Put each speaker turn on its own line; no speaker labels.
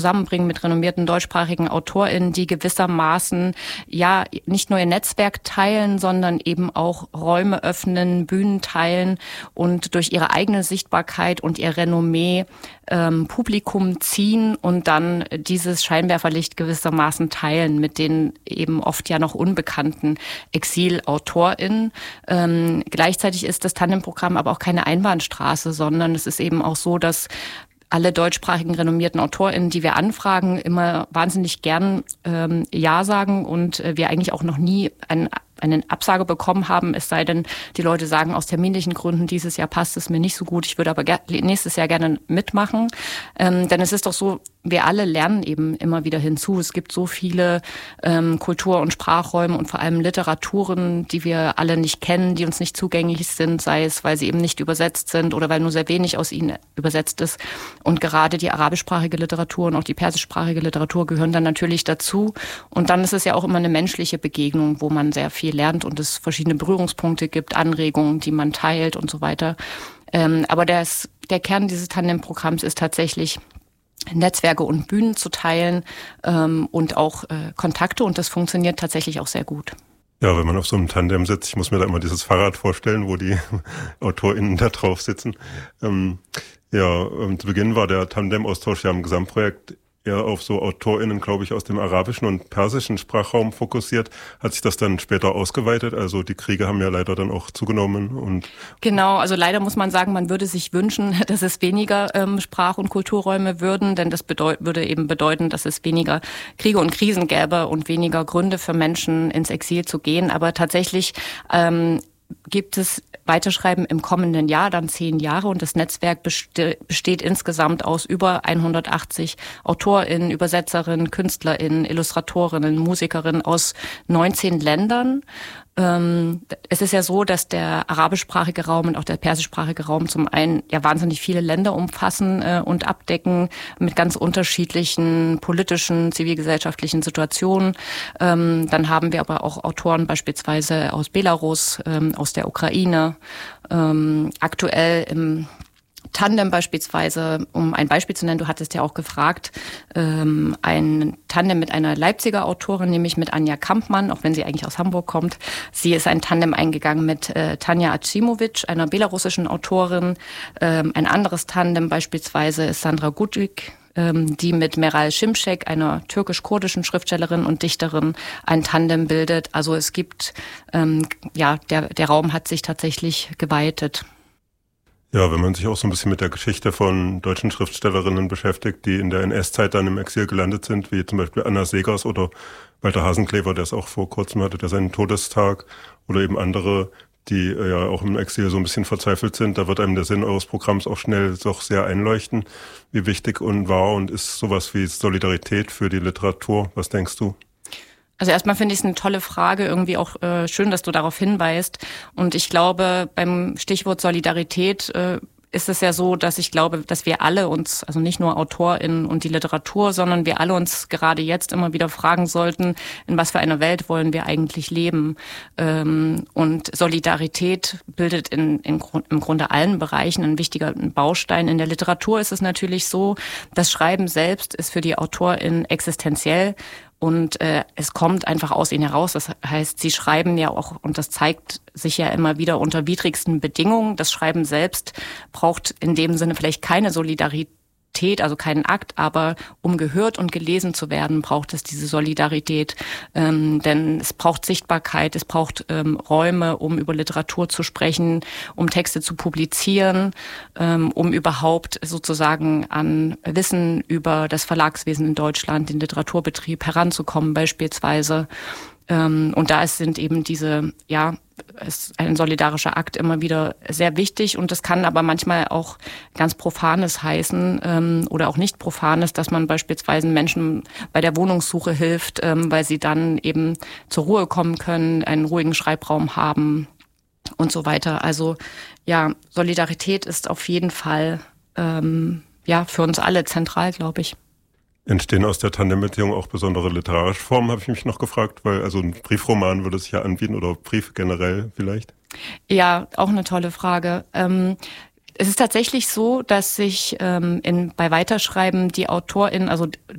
zusammenbringen mit renommierten deutschsprachigen AutorInnen, die gewissermaßen ja nicht nur ihr Netzwerk teilen, sondern eben auch Räume öffnen, Bühnen teilen und durch ihre eigene Sichtbarkeit und ihr Renommee Publikum ziehen und dann dieses Scheinwerferlicht gewissermaßen teilen mit den eben oft ja noch unbekannten Exil-AutorInnen. Gleichzeitig ist das Tandemprogramm aber auch keine Einbahnstraße, sondern es ist eben auch so, dass alle deutschsprachigen renommierten AutorInnen, die wir anfragen, immer wahnsinnig gern Ja sagen und wir eigentlich auch noch nie eine Absage bekommen haben, es sei denn, die Leute sagen aus terminlichen Gründen, dieses Jahr passt es mir nicht so gut, ich würde aber nächstes Jahr gerne mitmachen. Denn es ist doch so, wir alle lernen eben immer wieder hinzu. Es gibt so viele Kultur- und Sprachräume und vor allem Literaturen, die wir alle nicht kennen, die uns nicht zugänglich sind, sei es, weil sie eben nicht übersetzt sind oder weil nur sehr wenig aus ihnen übersetzt ist. Und gerade die arabischsprachige Literatur und auch die persischsprachige Literatur gehören dann natürlich dazu. Und dann ist es ja auch immer eine menschliche Begegnung, wo man sehr viel lernt und es verschiedene Berührungspunkte gibt, Anregungen, die man teilt und so weiter. Aber der Kern dieses Tandemprogramms ist tatsächlich, Netzwerke und Bühnen zu teilen und auch Kontakte, und das funktioniert tatsächlich auch sehr gut.
Ja, wenn man auf so einem Tandem sitzt, ich muss mir da immer dieses Fahrrad vorstellen, wo die AutorInnen da drauf sitzen. Zu Beginn war der Tandem-Austausch ja im Gesamtprojekt eher auf so AutorInnen, glaube ich, aus dem arabischen und persischen Sprachraum fokussiert. Hat sich das dann später ausgeweitet? Also die Kriege haben ja leider dann auch zugenommen. Und
genau, also leider muss man sagen, man würde sich wünschen, dass es weniger Sprach- und Kulturräume würden, denn das würde eben bedeuten, dass es weniger Kriege und Krisen gäbe und weniger Gründe für Menschen ins Exil zu gehen. Aber tatsächlich gibt es Weiterschreiben im kommenden Jahr, dann 10 Jahre, und das Netzwerk besteht insgesamt aus über 180 AutorInnen, Übersetzerinnen, KünstlerInnen, Illustratorinnen, Musikerinnen aus 19 Ländern. Es ist ja so, dass der arabischsprachige Raum und auch der persischsprachige Raum zum einen ja wahnsinnig viele Länder umfassen und abdecken mit ganz unterschiedlichen politischen, zivilgesellschaftlichen Situationen. Dann haben wir aber auch Autoren beispielsweise aus Belarus, aus der Ukraine, aktuell im Tandem beispielsweise, um ein Beispiel zu nennen, du hattest ja auch gefragt, ein Tandem mit einer Leipziger Autorin, nämlich mit Anja Kampmann, auch wenn sie eigentlich aus Hamburg kommt. Sie ist ein Tandem eingegangen mit Tanja Acimovic, einer belarussischen Autorin. Ein anderes Tandem beispielsweise ist Sandra Gutwig, die mit Meral Şimşek, einer türkisch-kurdischen Schriftstellerin und Dichterin, ein Tandem bildet. Also es gibt, der Raum hat sich tatsächlich geweitet.
Ja, wenn man sich auch so ein bisschen mit der Geschichte von deutschen Schriftstellerinnen beschäftigt, die in der NS-Zeit dann im Exil gelandet sind, wie zum Beispiel Anna Segers oder Walter Hasenklever, der es auch vor kurzem hatte, der seinen Todestag, oder eben andere, die ja auch im Exil so ein bisschen verzweifelt sind, da wird einem der Sinn eures Programms auch schnell doch sehr einleuchten, wie wichtig und wahr und ist sowas wie Solidarität für die Literatur. Was denkst du?
Also erstmal finde ich es eine tolle Frage, irgendwie auch schön, dass du darauf hinweist. Und ich glaube, beim Stichwort Solidarität ist es ja so, dass ich glaube, dass wir alle uns, also nicht nur AutorInnen und die Literatur, sondern wir alle uns gerade jetzt immer wieder fragen sollten, in was für einer Welt wollen wir eigentlich leben? Und Solidarität bildet im Grunde allen Bereichen einen wichtigen Baustein. In der Literatur ist es natürlich so, das Schreiben selbst ist für die AutorInnen existenziell. Und es kommt einfach aus ihnen heraus. Das heißt, sie schreiben ja auch, und das zeigt sich ja immer wieder unter widrigsten Bedingungen. Das Schreiben selbst braucht in dem Sinne vielleicht keine Solidarität, also keinen Akt, aber um gehört und gelesen zu werden, braucht es diese Solidarität. Denn es braucht Sichtbarkeit, es braucht Räume, um über Literatur zu sprechen, um Texte zu publizieren, um überhaupt sozusagen an Wissen über das Verlagswesen in Deutschland, den Literaturbetrieb heranzukommen beispielsweise. Und da sind eben ist ein solidarischer Akt immer wieder sehr wichtig, und das kann aber manchmal auch ganz Profanes heißen oder auch nicht Profanes, dass man beispielsweise Menschen bei der Wohnungssuche hilft, weil sie dann eben zur Ruhe kommen können, einen ruhigen Schreibraum haben und so weiter. Also ja, Solidarität ist auf jeden Fall für uns alle zentral, glaube ich.
Entstehen aus der Tandembeziehung auch besondere literarische Formen, habe ich mich noch gefragt, weil also ein Briefroman würde sich ja anbieten oder Brief generell vielleicht?
Ja, auch eine tolle Frage. Es ist tatsächlich so, dass sich bei Weiterschreiben die AutorInnen, also